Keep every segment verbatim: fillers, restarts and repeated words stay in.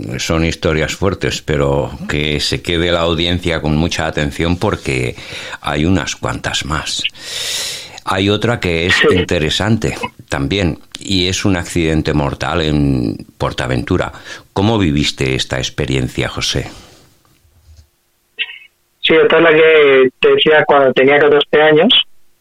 son historias fuertes, pero que se quede la audiencia con mucha atención porque hay unas cuantas más. Hay otra que es interesante también, y es un accidente mortal en Portaventura. ¿Cómo viviste esta experiencia, José? Sí, esta es la que te decía cuando tenía catorce años.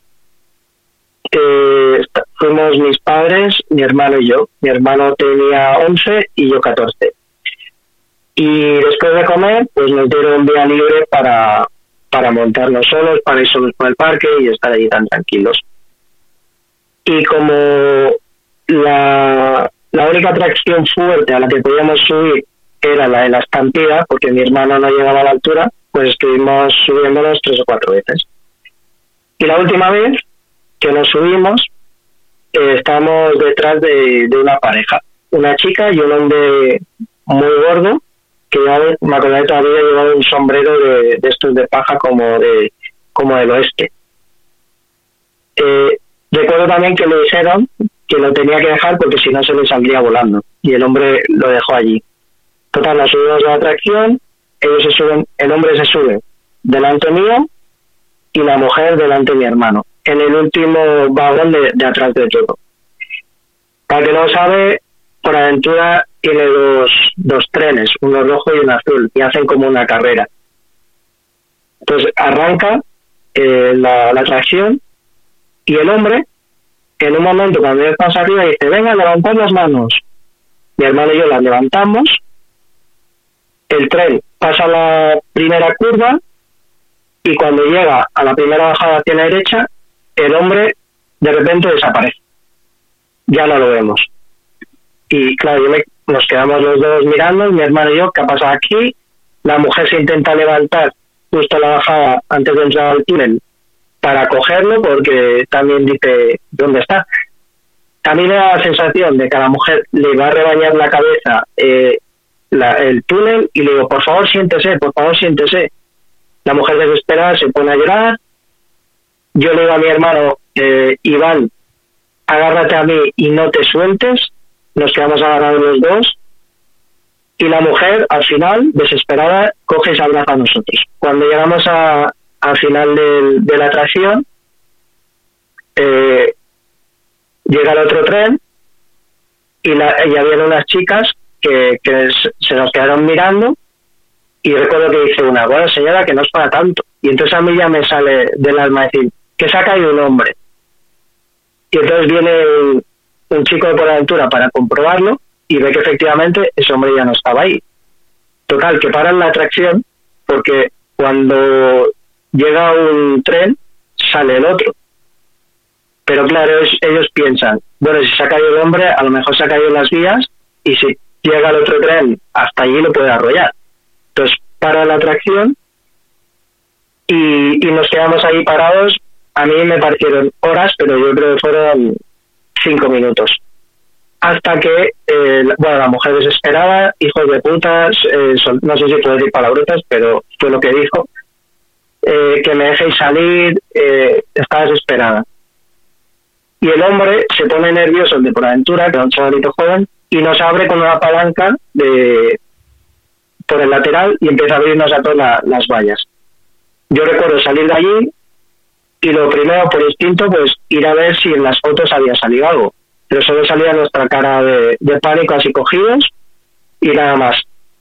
Eh, fuimos mis padres, mi hermano y yo. Mi hermano tenía once y yo catorce. Y después de comer, pues nos dieron vía libre para... para montarnos solos, para ir solos por el parque y estar allí tan tranquilos. Y como la, la única atracción fuerte a la que podíamos subir era la de la estampida, porque mi hermano no llegaba a la altura, pues estuvimos subiéndonos tres o cuatro veces. Y la última vez que nos subimos, eh, estábamos detrás de, de una pareja, una chica y un hombre muy gordo, que ya me acordé todavía llevaba un sombrero de, de estos de paja como de como del oeste. Eh, recuerdo también que le dijeron que lo tenía que dejar porque si no se le saldría volando, y el hombre lo dejó allí. Total, nos subimos a la atracción, ellos se suben, el hombre se sube delante mío y la mujer delante de mi hermano, en el último vagón de, de atrás de todo. Para que no lo sabe, Portaventura tiene dos, dos trenes, uno rojo y uno azul, y hacen como una carrera. Entonces arranca eh, la, la atracción y el hombre, en un momento cuando él pasa arriba, dice: venga, levantad las manos. Mi hermano y yo las levantamos, el tren pasa la primera curva y cuando llega a la primera bajada hacia la derecha, el hombre de repente desaparece. Ya no lo vemos. Y claro, yo me, nos quedamos los dos mirando, mi hermano y yo, ¿qué ha pasado aquí? La mujer se intenta levantar justo a la bajada antes de entrar al túnel para cogerlo, porque también dice, ¿dónde está? A mí me da la sensación de que a la mujer le va a rebañar la cabeza eh, la, el túnel, y le digo, por favor siéntese, por favor siéntese. La mujer desesperada se pone a llorar. Yo le digo a mi hermano, eh, Iván, agárrate a mí y no te sueltes. Nos quedamos agarrados los dos y la mujer, al final, desesperada, coge y se abraza a nosotros. Cuando llegamos a, al final del, de la atracción, eh, llega el otro tren y, la, y había unas chicas que, que se nos quedaron mirando, y recuerdo que dice una, bueno señora, que no es para tanto. Y entonces a mí ya me sale del alma decir, que se ha caído un hombre. Y entonces viene un, un chico de Portaventura para comprobarlo y ve que efectivamente ese hombre ya no estaba ahí. Total, que paran la atracción porque cuando llega un tren sale el otro. Pero claro, es, ellos piensan, bueno, si se ha caído el hombre, a lo mejor se ha caído en las vías, y si llega el otro tren hasta allí lo puede arrollar. Entonces para la atracción y, y nos quedamos ahí parados. A mí me parecieron horas, pero yo creo que fueron cinco minutos. Hasta que, eh, bueno, la mujer desesperada, hijos de putas, eh, son, no sé si puedo decir palabrotas, pero fue lo que dijo, eh, que me dejéis salir, eh, estaba desesperada. Y el hombre se pone nervioso, el de Portaventura, que era un chavalito joven, y nos abre con una palanca de por el lateral y empieza a abrirnos a todas la, las vallas. Yo recuerdo salir de allí y lo primero, por instinto, pues ir a ver si en las fotos había salido algo. Pero solo salía nuestra cara de, de pánico, así cogidos, y nada más.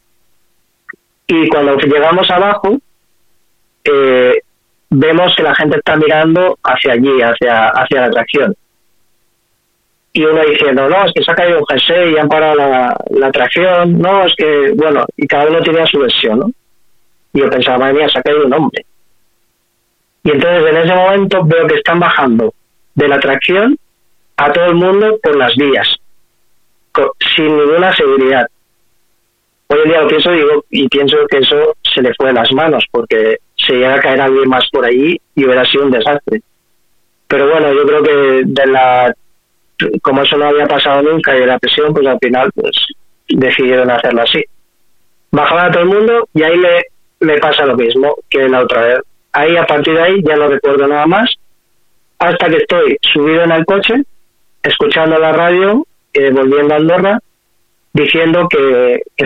Y cuando llegamos abajo, eh, vemos que la gente está mirando hacia allí, hacia, hacia la atracción. Y uno diciendo, no, es que se ha caído un jersey y han parado la, la atracción, no, es que, bueno, y cada uno tenía su versión, ¿no? Y yo pensaba, madre mía, se ha caído un hombre. Y entonces en ese momento veo que están bajando de la atracción a todo el mundo por las vías, con, sin ninguna seguridad. Hoy en día lo pienso digo, y pienso que eso se le fue de las manos, porque se llega a caer alguien más por allí y hubiera sido un desastre. Pero bueno, yo creo que de la como eso no había pasado nunca y de la presión, pues al final pues decidieron hacerlo así. Bajaban a todo el mundo y ahí me, me pasa lo mismo que la otra vez. Ahí, a partir de ahí, ya no recuerdo nada más, hasta que estoy subido en el coche, escuchando la radio, eh, volviendo a Andorra, diciendo que, que